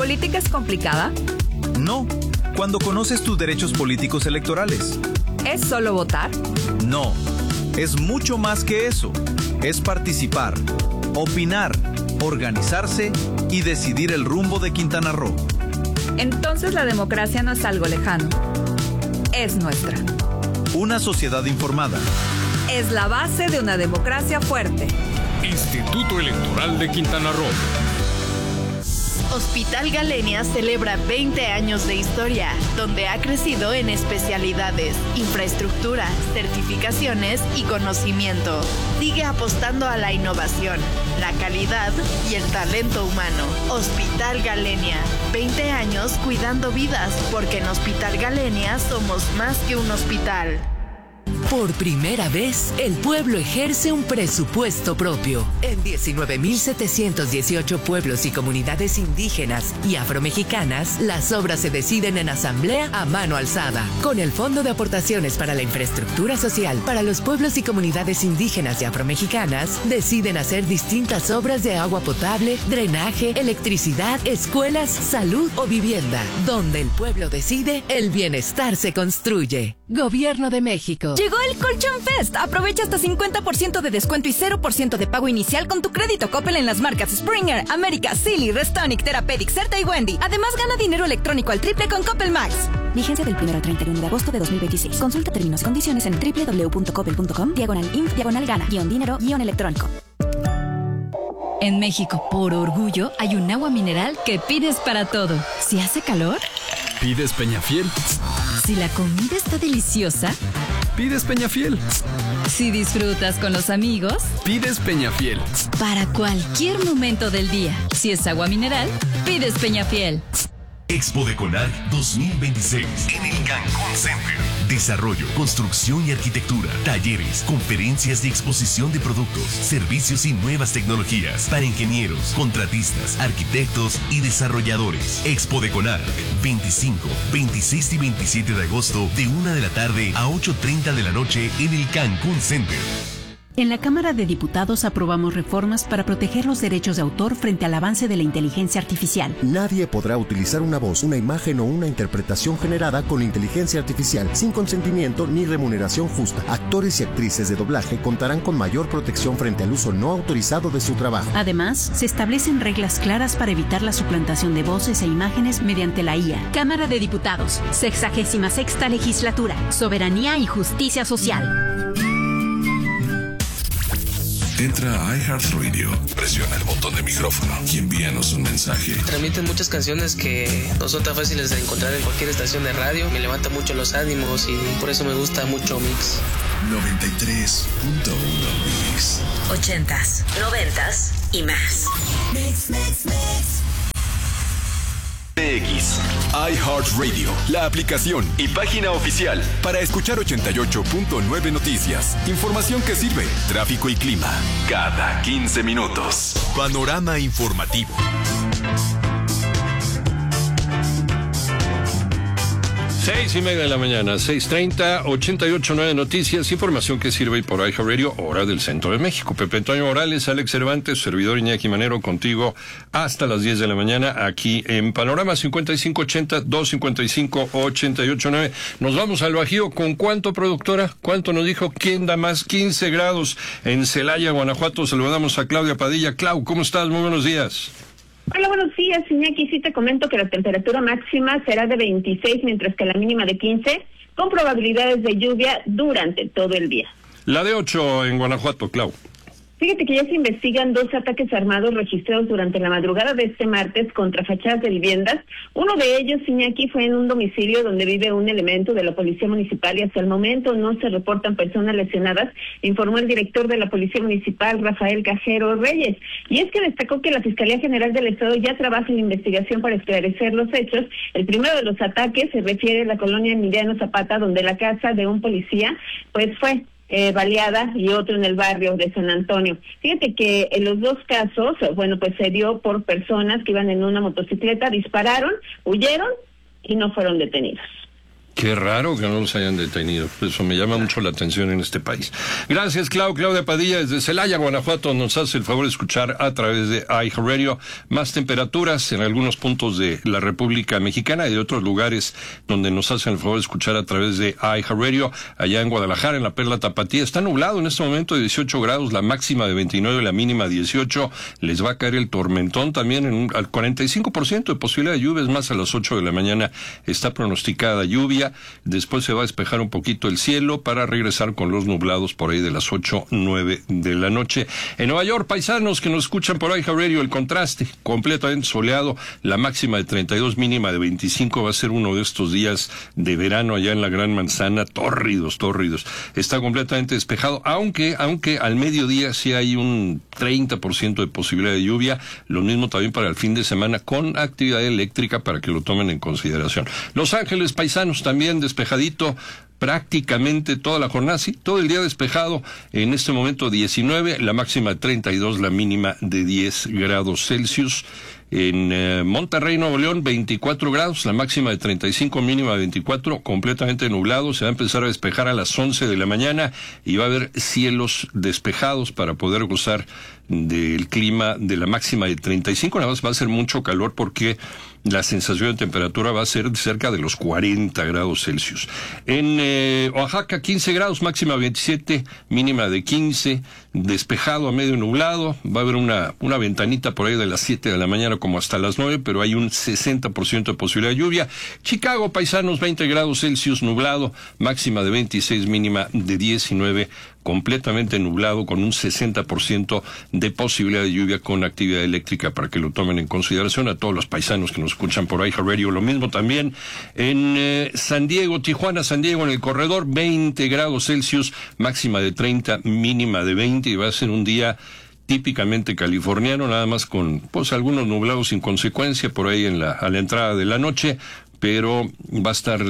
política es complicada? No, cuando conoces tus derechos políticos electorales. ¿Es solo votar? No, es mucho más que eso. Es participar, opinar, organizarse y decidir el rumbo de Quintana Roo. Entonces la democracia no es algo lejano. Es nuestra. Una sociedad informada. Es la base de una democracia fuerte. Instituto Electoral de Quintana Roo. Hospital Galenia celebra 20 años de historia, donde ha crecido en especialidades, infraestructura, certificaciones y conocimiento. Sigue apostando a la innovación, la calidad y el talento humano. Hospital Galenia, 20 años cuidando vidas, porque en Hospital Galenia somos más que un hospital. Por primera vez, el pueblo ejerce un presupuesto propio. En 19.718 pueblos y comunidades indígenas y afromexicanas, las obras se deciden en asamblea a mano alzada. Con el Fondo de Aportaciones para la Infraestructura Social para los pueblos y comunidades indígenas y afromexicanas, deciden hacer distintas obras de agua potable, drenaje, electricidad, escuelas, salud o vivienda. Donde el pueblo decide, el bienestar se construye. Gobierno de México. Llegó el Colchón Fest. Aprovecha hasta 50% de descuento y 0% de pago inicial con tu crédito Coppel en las marcas Springer, América, Silly, Restonic, Therapeutic, Certa y Wendy. Además, gana dinero electrónico al triple con Coppel Max. Vigencia del 1 al 31 de agosto de 2026. Consulta términos y condiciones en www.coppel.com/INF/gana-dinero-electrónico. En México, por orgullo, hay un agua mineral que pides para todo. Si hace calor, ¿Pides Peñafiel? si la comida está deliciosa, ¿Pides Peñafiel? si disfrutas con los amigos, ¿Pides Peñafiel? para cualquier momento del día. Si es agua mineral, pides Peñafiel. Expo de CONARC 2026 en el Cancún Center. Desarrollo, construcción y arquitectura, talleres, conferencias y exposición de productos, servicios y nuevas tecnologías para ingenieros, contratistas, arquitectos y desarrolladores. Expo de CONARC 25, 26 y 27 de agosto de 1 de la tarde a 8:30 de la noche en el Cancún Center. En la Cámara de Diputados aprobamos reformas para proteger los derechos de autor frente al avance de la inteligencia artificial. Nadie podrá utilizar una voz, una imagen o una interpretación generada con inteligencia artificial sin consentimiento ni remuneración justa. Actores y actrices de doblaje contarán con mayor protección frente al uso no autorizado de su trabajo. Además, se establecen reglas claras para evitar la suplantación de voces e imágenes mediante la IA. Cámara de Diputados, 66ª Legislatura, Soberanía y Justicia Social. Entra a iHeartRadio, presiona el botón de micrófono y envíanos un mensaje. Transmiten muchas canciones que no son tan fáciles de encontrar en cualquier estación de radio. Me levanta mucho los ánimos y por eso me gusta mucho Mix. 93.1 Mix. 80s, 90s y más. Mix, mix, mix. X, iHeartRadio, la aplicación y página oficial para escuchar 88.9 noticias, información que sirve, tráfico y clima, cada 15 minutos. Panorama informativo. 6:30 de la mañana, 6:30, 88.9 noticias, información que sirve por iHeartRadio, hora del centro de México. Pepe Antonio Morales, Alex Cervantes, servidor Iñaki Manero, contigo hasta las 10 de la mañana, aquí en Panorama 5580-255-889. Nos vamos al Bajío. ¿Con cuánto, productora? ¿Cuánto nos dijo? ¿Quién da más? 15 grados en Celaya, Guanajuato. Saludamos a Claudia Padilla. Clau, ¿cómo estás? Muy buenos días. Hola, buenos días, Iñaki. Sí te comento que la temperatura máxima será de 26, mientras que la mínima de 15, con probabilidades de lluvia durante todo el día. La de 8 en Guanajuato, Clau. Fíjate que ya se investigan 2 ataques armados registrados durante la madrugada de este martes contra fachadas de viviendas. Uno de ellos, Iñaki, fue en un domicilio donde vive un elemento de la Policía Municipal y hasta el momento no se reportan personas lesionadas, informó el director de la Policía Municipal, Rafael Cajero Reyes. Y es que destacó que la Fiscalía General del Estado ya trabaja en la investigación para esclarecer los hechos. El primero de los ataques se refiere a la colonia Emiliano Zapata, donde la casa de un policía pues fue baleada, y otro en el barrio de San Antonio. Fíjate que en los dos casos, bueno, pues se dio por personas que iban en una motocicleta, dispararon, huyeron y no fueron detenidos. Qué raro que no los hayan detenido. Eso me llama mucho la atención en este país. Gracias, Claudia Padilla, desde Celaya, Guanajuato, nos hace el favor de escuchar a través de iHeartRadio. Más temperaturas en algunos puntos de la República Mexicana y de otros lugares donde nos hacen el favor de escuchar a través de iHeartRadio. Allá en Guadalajara, en la Perla Tapatía, está nublado en este momento de 18 grados, la máxima de 29, la mínima 18. Les va a caer el tormentón también al 45% de posibilidad de lluvias, más a las 8 de la mañana está pronosticada lluvia. Después se va a despejar un poquito el cielo para regresar con los nublados por ahí de las 8, 9 de la noche. En Nueva York, paisanos que nos escuchan por iHeartRadio, el contraste completamente soleado, la máxima de 32, mínima de 25, va a ser uno de estos días de verano allá en la Gran Manzana, tórridos. Está completamente despejado, aunque al mediodía sí hay un 30% de posibilidad de lluvia, lo mismo también para el fin de semana con actividad eléctrica para que lo tomen en consideración. Los Ángeles, paisanos, también despejadito prácticamente toda la jornada, sí, todo el día despejado, en este momento 19, la máxima de 32, la mínima de 10 grados Celsius. En Monterrey, Nuevo León, 24 grados, la máxima de 35, mínima de 24, completamente nublado. Se va a empezar a despejar a las 11 de la mañana y va a haber cielos despejados para poder gozar del clima de la máxima de 35. Nada más va a ser mucho calor porque la sensación de temperatura va a ser cerca de los 40 grados Celsius. En Oaxaca, 15 grados, máxima 27, mínima de 15, despejado a medio nublado. Va a haber una ventanita por ahí de las 7 de la mañana como hasta las 9, pero hay un 60% de posibilidad de lluvia. Chicago, paisanos, 20 grados Celsius, nublado, máxima de 26, mínima de 19, completamente nublado con un 60% de posibilidad de lluvia con actividad eléctrica para que lo tomen en consideración. A todos los paisanos que nos escuchan por iHeartRadio, lo mismo también en San Diego, Tijuana, San Diego, en el corredor, 20 grados Celsius, máxima de 30, mínima de 20, y va a ser un día típicamente californiano, nada más con pues algunos nublados sin consecuencia por ahí a la entrada de la noche, pero va a estar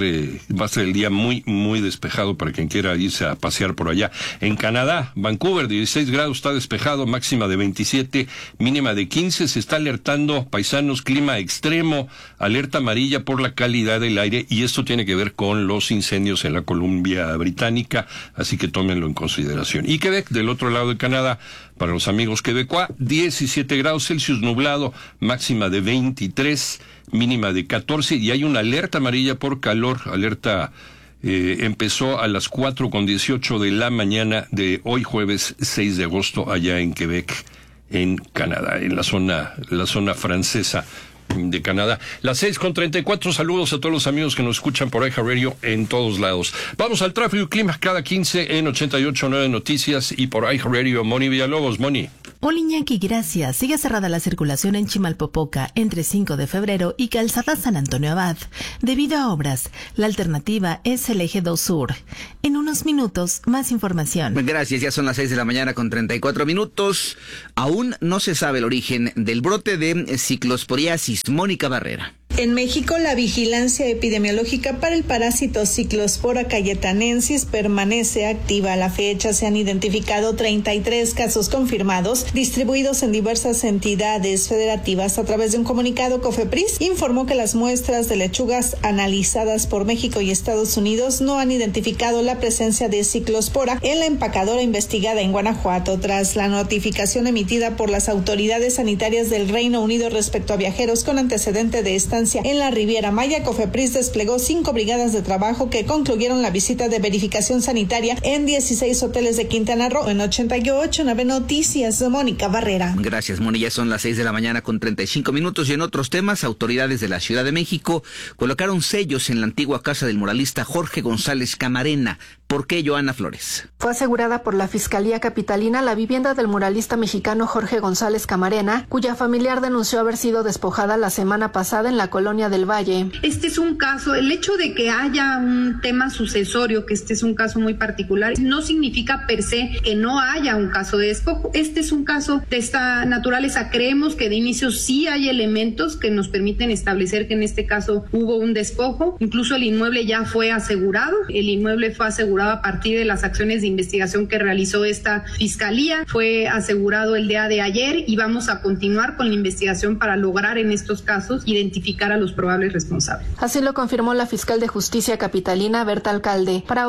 el día muy, muy despejado para quien quiera irse a pasear por allá. En Canadá, Vancouver, 16 grados, está despejado, máxima de 27, mínima de 15. Se está alertando, paisanos, clima extremo, alerta amarilla por la calidad del aire, y esto tiene que ver con los incendios en la Columbia Británica, así que tómenlo en consideración. Y Quebec, del otro lado de Canadá, para los amigos quebecois, 17 grados Celsius, nublado, máxima de 23, mínima de 14, y hay una alerta amarilla por calor. Alerta empezó a las 4:18 de la mañana de hoy, jueves 6 de agosto, allá en Quebec, en Canadá, en la zona francesa de Canadá. Las 6:34, saludos a todos los amigos que nos escuchan por iHeartRadio en todos lados. Vamos al tráfico y clima cada 15 en 88.9 Noticias y por iHeartRadio. Moni Villalobos, Moni. Hola Iñaki, gracias. Sigue cerrada la circulación en Chimalpopoca entre 5 de febrero y Calzada San Antonio Abad. Debido a obras, la alternativa es el eje 2 Sur. En unos minutos, más información. Gracias, ya son las 6 de la mañana con 34 minutos. Aún no se sabe el origen del brote de ciclosporiasis. Mónica Barrera. En México, la vigilancia epidemiológica para el parásito Ciclospora cayetanensis permanece activa. A la fecha se han identificado 33 casos confirmados, distribuidos en diversas entidades federativas. A través de un comunicado, COFEPRIS informó que las muestras de lechugas analizadas por México y Estados Unidos no han identificado la presencia de Ciclospora en la empacadora investigada en Guanajuato. Tras la notificación emitida por las autoridades sanitarias del Reino Unido respecto a viajeros con antecedente de estancia en la Riviera Maya, COFEPRIS desplegó 5 brigadas de trabajo que concluyeron la visita de verificación sanitaria en 16 hoteles de Quintana Roo. En 88.9 Noticias, Mónica Barrera. Gracias, Moni. Ya son las 6 de la mañana con 35 minutos y en otros temas, autoridades de la Ciudad de México colocaron sellos en la antigua casa del muralista Jorge González Camarena. ¿Por qué, Joana Flores? Fue asegurada por la Fiscalía Capitalina la vivienda del muralista mexicano Jorge González Camarena, cuya familiar denunció haber sido despojada la semana pasada en la colonia del Valle. Este es un caso, el hecho de que haya un tema sucesorio, que este es un caso muy particular, no significa per se que no haya un caso de despojo. Este es un caso de esta naturaleza. Creemos que de inicio sí hay elementos que nos permiten establecer que en este caso hubo un despojo. Incluso el inmueble ya fue asegurado. El inmueble fue asegurado asegurado a partir de las acciones de investigación que realizó esta fiscalía. Fue asegurado el día de ayer y vamos a continuar con la investigación para lograr en estos casos identificar a los probables responsables. Así lo confirmó la fiscal de Justicia capitalina, Berta Alcalde. Para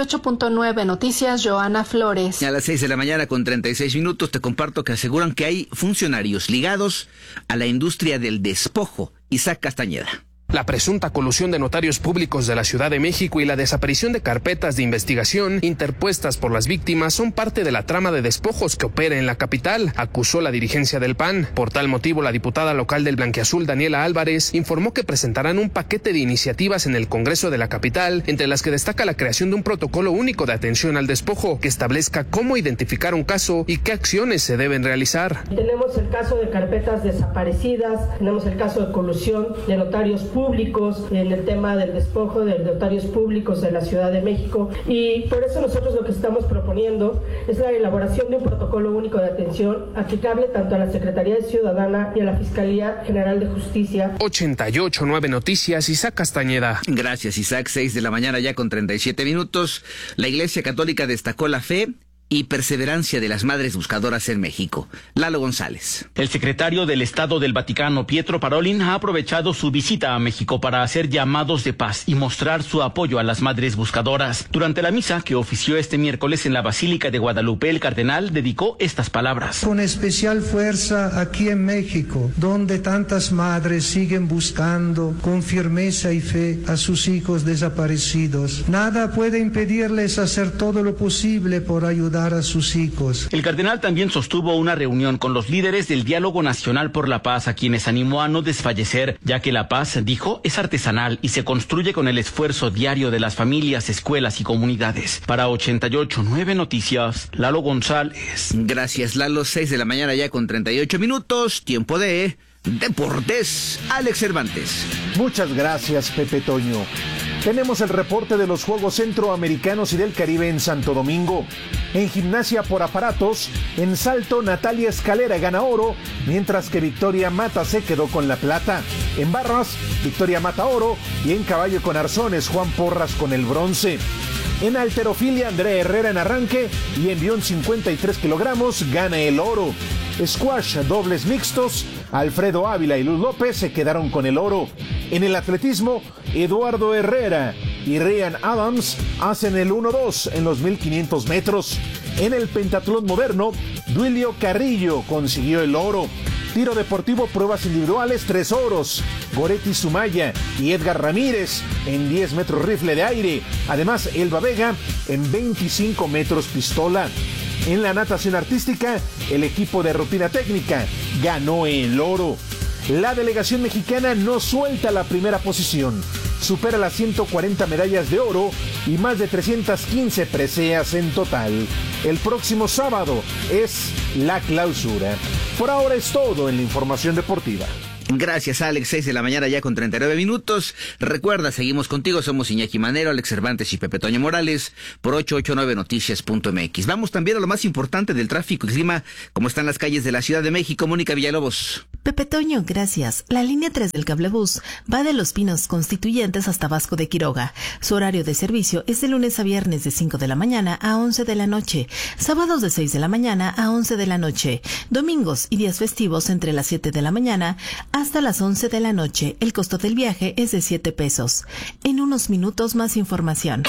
88.9 Noticias, Joana Flores. A las 6 de la mañana con 36 minutos te comparto que aseguran que hay funcionarios ligados a la industria del despojo. Isaac Castañeda. La presunta colusión de notarios públicos de la Ciudad de México y la desaparición de carpetas de investigación interpuestas por las víctimas son parte de la trama de despojos que opera en la capital, acusó la dirigencia del PAN. Por tal motivo, la diputada local del Blanquiazul, Daniela Álvarez, informó que presentarán un paquete de iniciativas en el Congreso de la capital, entre las que destaca la creación de un protocolo único de atención al despojo que establezca cómo identificar un caso y qué acciones se deben realizar. Tenemos el caso de carpetas desaparecidas, tenemos el caso de colusión de notarios públicos en el tema del despojo de notarios públicos de la Ciudad de México, y por eso nosotros lo que estamos proponiendo es la elaboración de un protocolo único de atención aplicable tanto a la Secretaría de Ciudadana y a la Fiscalía General de Justicia. 88.9 Noticias, Isaac Castañeda. Gracias, Isaac. 6 de la mañana ya con 37 minutos. La Iglesia Católica destacó la fe y perseverancia de las madres buscadoras en México. Lalo González. El secretario del Estado del Vaticano, Pietro Parolin, ha aprovechado su visita a México para hacer llamados de paz y mostrar su apoyo a las madres buscadoras. Durante la misa que ofició este miércoles en la Basílica de Guadalupe, el cardenal dedicó estas palabras. Con especial fuerza aquí en México, donde tantas madres siguen buscando con firmeza y fe a sus hijos desaparecidos. Nada puede impedirles hacer todo lo posible por ayudar a sus hijos. El cardenal también sostuvo una reunión con los líderes del Diálogo Nacional por la Paz, a quienes animó a no desfallecer, ya que la paz, dijo, es artesanal y se construye con el esfuerzo diario de las familias, escuelas y comunidades. Para 88.9 Noticias, Lalo González. Gracias, Lalo. 6 de la mañana ya con 38 minutos. Tiempo de deportes. Alex Cervantes. Muchas gracias, Pepe Toño. Tenemos el reporte de los Juegos Centroamericanos y del Caribe en Santo Domingo. En gimnasia por aparatos, en salto Natalia Escalera gana oro, mientras que Victoria Mata se quedó con la plata. En barras, Victoria Mata oro, y en caballo con arzones, Juan Porras con el bronce. En halterofilia, Andrea Herrera en arranque y envión 53 kilogramos gana el oro. Squash, dobles mixtos, Alfredo Ávila y Luz López se quedaron con el oro. En el atletismo, Eduardo Herrera y Ryan Adams hacen el 1-2 en los 1500 metros. En el pentatlón moderno, Duilio Carrillo consiguió el oro. Tiro deportivo, pruebas individuales, 3 oros. Goretti Sumaya y Edgar Ramírez en 10 metros rifle de aire. Además, Elba Vega en 25 metros pistola. En la natación artística, el equipo de rutina técnica ganó el oro. La delegación mexicana no suelta la primera posición. Supera las 140 medallas de oro y más de 315 preseas en total. El próximo sábado es la clausura. Por ahora es todo en la información deportiva. Gracias, Alex. 6 de la mañana ya con 39 minutos. Recuerda, seguimos contigo. Somos Iñaki Manero, Alex Cervantes y Pepe Toño Morales por 889noticias.mx. Vamos también a lo más importante del tráfico y clima, como están las calles de la Ciudad de México. Mónica Villalobos. Pepe Toño, gracias. La línea 3 del cablebús va de Los Pinos Constituyentes hasta Vasco de Quiroga. Su horario de servicio es de lunes a viernes de 5 de la mañana a 11 de la noche, sábados de 6 de la mañana a 11 de la noche, domingos y días festivos entre las 7 de la mañana hasta las 11 de la noche. El costo del viaje es de 7 pesos. En unos minutos más información.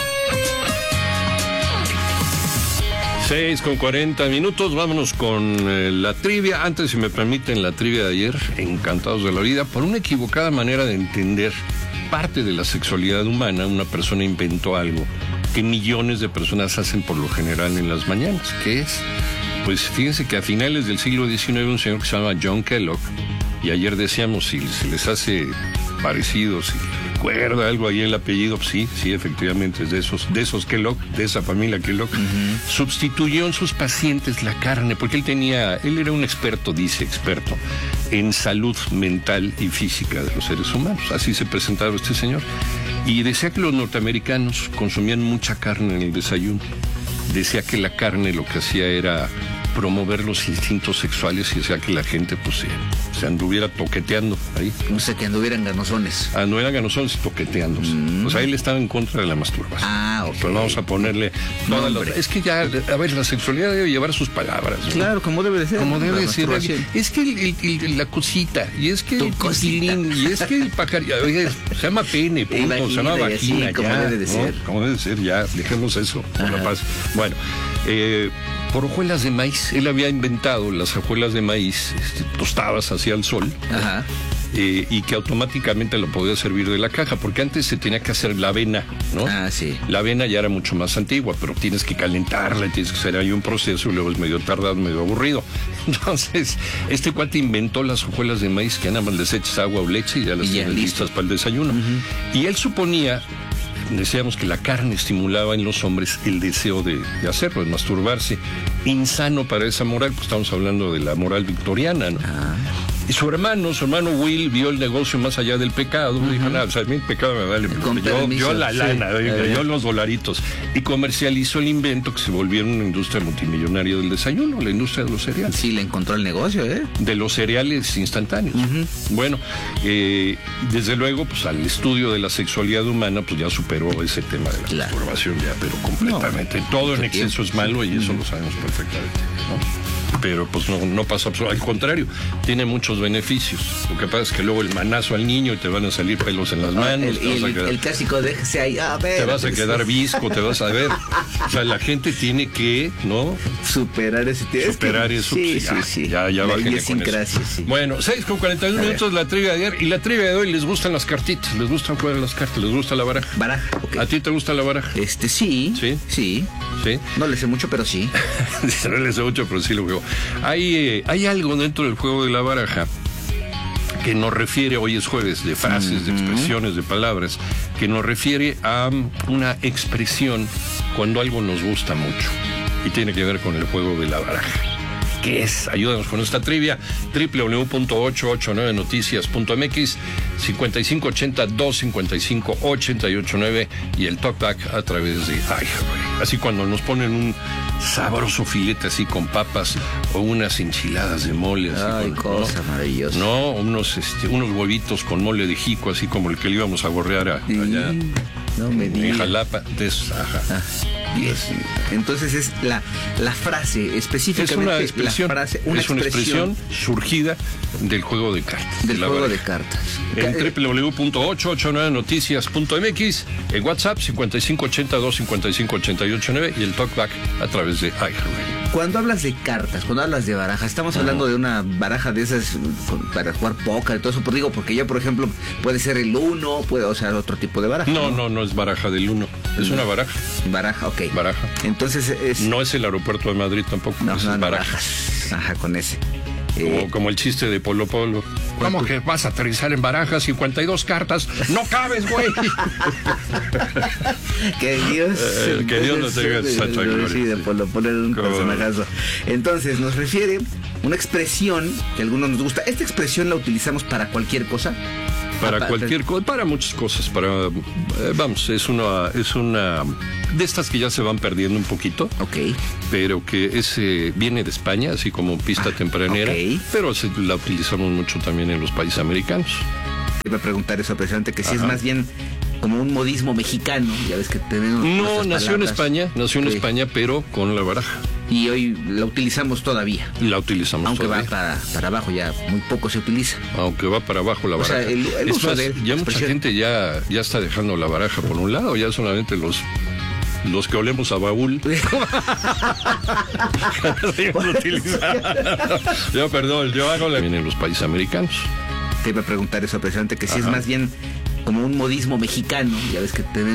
6 con 40 minutos, vámonos con la trivia. Antes, si me permiten, la trivia de ayer, encantados de la vida, por una equivocada manera de entender parte de la sexualidad humana, una persona inventó algo que millones de personas hacen por lo general en las mañanas. ¿Qué es? Pues fíjense que a finales del siglo XIX un señor que se llama John Kellogg, y ayer decíamos si se les hace parecido, si recuerda algo ahí el apellido, sí, efectivamente es de esos Kellogg, de esa familia Kellogg. Sustituyó en sus pacientes la carne, porque él era un experto en salud mental y física de los seres humanos. Así se presentaba este señor. Y decía que los norteamericanos consumían mucha carne en el desayuno. Decía que la carne lo que hacía era promover los instintos sexuales y hacía que la gente pues se anduviera toqueteando ahí. No sé, que anduvieran ganosones. No eran ganosones, toqueteándose. Pues ahí él estaba en contra de la masturbación. Ok. Pues vamos a ponerle todas las... Es que ya, a ver, la sexualidad debe llevar sus palabras, ¿no? Claro, como debe de ser. Como debe de ser. Es que la cosita, y es que el cosilín, y es que el pajarito, oye, se llama pene, punto, se llama vagina, sí, como ya, debe de ser. Como debe de ser, ya, dejemos eso, por la paz. Bueno, por hojuelas de maíz. Él había inventado las hojuelas de maíz tostadas hacia el sol. Ajá. Y que automáticamente lo podía servir de la caja, porque antes se tenía que hacer la avena, ¿no? Sí. La avena ya era mucho más antigua, pero tienes que calentarla, tienes que hacer ahí un proceso y luego es medio tardado, medio aburrido. Entonces, este cuate inventó las hojuelas de maíz que nada más les echas agua o leche y ya las tienes listas para el desayuno. Y él suponía, decíamos que la carne estimulaba en los hombres el deseo de hacerlo, de masturbarse. Insano para esa moral, pues estamos hablando de la moral victoriana, ¿no? Y su hermano Will, vio el negocio más allá del pecado. Dijo, nada, o sea, a mí el pecado me vale. Yo la lana, yo los dolaritos. Y comercializó el invento que se volvió una industria multimillonaria del desayuno, la industria de los cereales. Sí, le encontró el negocio, de los cereales instantáneos. Bueno, desde luego, pues al estudio de la sexualidad humana, pues ya superó ese tema de la masturbación ya, pero completamente. Todo en exceso es malo y eso lo sabemos perfectamente, ¿no? Pero pues no pasa absolutamente, al contrario, tiene muchos beneficios. Lo que pasa es que luego el manazo al niño y te van a salir pelos en las manos. El clásico, déjese ahí, a ver. Te vas a quedar visco, te vas a ver. O sea, la gente tiene que, ¿no? Superar ese tema. Superar eso. Sí. Ya bájenle con eso. Sí. Bueno, 6:41 minutos la trivia de ayer. Y la trivia de hoy les gustan las cartitas, les gustan jugar las cartas, les gusta la baraja. Okay. ¿A ti te gusta la baraja? Sí. No le sé mucho, pero sí. No le sé mucho, pero sí lo juego. Hay algo dentro del juego de la baraja que nos refiere, hoy es jueves, de frases, de expresiones, de palabras, que nos refiere a una expresión cuando algo nos gusta mucho. Y tiene que ver con el juego de la baraja. ¿Qué es? Ayúdanos con esta trivia. www.889noticias.mx 5580-255-889 y el talkback a través de iHeartRadio. Así cuando nos ponen un sabroso filete así con papas o unas enchiladas de mole. Así cosa maravillosa. No, unos huevitos con mole de jico, así como el que le íbamos a gorrear allá. No me digas. En Jalapa. Entonces es la frase específicamente. Es una expresión surgida del juego de cartas. Del juego de cartas. En www.889noticias.mx, el WhatsApp 5580-255-889 y el talkback a través de iHeartRadio. Cuando hablas de cartas, cuando hablas de baraja, estamos hablando de una baraja de esas para jugar póker y todo eso, digo, porque yo, por ejemplo, puede ser el 1, o sea, otro tipo de baraja. No es baraja del 1, es una baraja. Baraja, ok. Baraja. Entonces no es el aeropuerto de Madrid tampoco, es baraja. Ajá, con ese. Como el chiste de Polo Polo. ¿Cómo que vas a aterrizar en Barajas? 52 cartas. ¡No cabes, güey! Que Dios nos tenga en santa gloria. Sí, de Polo Polo era un personajazo. Entonces, nos refiere una expresión que a algunos nos gusta. ¿Esta expresión la utilizamos para cualquier cosa? Para cualquier cosa, para muchas cosas, es una de estas que ya se van perdiendo un poquito, pero que viene de España, así como pista tempranera, pero la utilizamos mucho también en los países americanos. Iba a preguntar eso precisamente, que si es más bien como un modismo mexicano, ya ves que tenemos. No, nació en España, pero con la baraja. Y hoy la utilizamos todavía. La utilizamos aunque todavía. Va para abajo, ya muy poco se utiliza. Aunque va para abajo la baraja. O sea, el uso más, de ya mucha gente ya está dejando la baraja por un lado, ya solamente los que olemos a baúl. Yo hago la en los países americanos. Te iba a preguntar eso precisamente, que si es más bien como un modismo mexicano, ya ves que tenemos